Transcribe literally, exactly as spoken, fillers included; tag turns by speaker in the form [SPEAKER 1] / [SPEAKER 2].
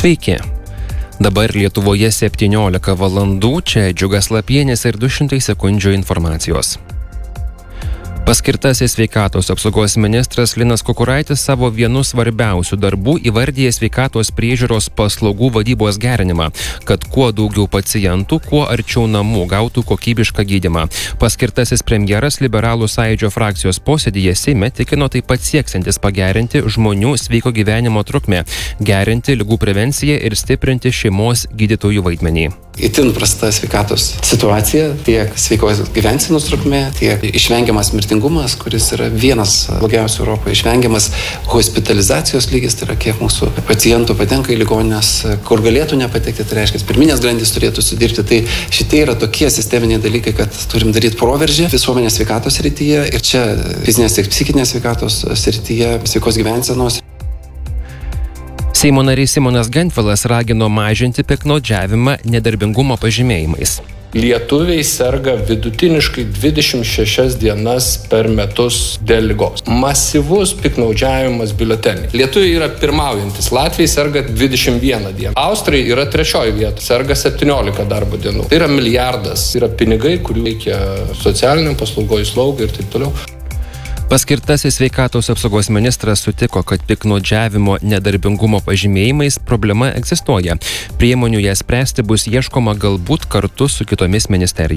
[SPEAKER 1] Sveiki. Dabar Lietuvoje septyniolika valandų, čia Džiugas Lapienis ir du šimtai sekundžių informacijos. Paskirtasis sveikatos apsaugos ministras Linas Kukuraitis savo vienu svarbiausių darbų įvardija sveikatos priežiūros paslaugų vadybos gerinimą, kad kuo daugiau pacientų, kuo arčiau namų gautų kokybišką gydymą. Paskirtasis premjeras Liberalų sąjūdžio frakcijos posėdyje Seime tikino taip pat sieksiantis pagerinti žmonių sveiko gyvenimo trukmę, gerinti ligų prevenciją ir stiprinti šeimos gydytojų vaidmenį.
[SPEAKER 2] Itin prasta sveikatos situacija, tiek sveikos gyvensenos trukmė, tiek išvengiamas mirtingumas, kuris yra vienas blogiausių Europoje, išvengiamas hospitalizacijos lygis, tai yra kiek mūsų pacientų patenka į ligonines, kur galėtų nepatekti, tai reiškia, pirminės grandys turėtų sudirbti. Tai šitie yra tokie sisteminiai dalykai, kad turim daryti proveržį visuomenės sveikatos srityje ir čia fizinės ir psichinės sveikatos srityje, sveikos gyvensenos.
[SPEAKER 1] Seimo narys Simonas Gentvilas ragino mažinti piktnaudžiavimą nedarbingumo pažymėjimais.
[SPEAKER 3] Lietuviai serga vidutiniškai dvidešimt šešias dienas per metus dėl ligos. Masyvus piktnaudžiavimas biuleteniai. Lietuviai yra pirmaujantis, Latvijai serga dvidešimt vieną dieną. Austrai yra trečioji vieta, serga septyniolika darbo dienų. Tai yra milijardas, yra pinigai, kurių reikia socialiniam paslaugoj, slaugai ir taip toliau.
[SPEAKER 1] Paskirtasis sveikatos apsaugos ministras sutiko, kad piktnaudžiavimo nedarbingumo pažymėjimais problema egzistuoja. Priemonių ją spręsti bus ieškoma galbūt kartu su kitomis ministerijomis.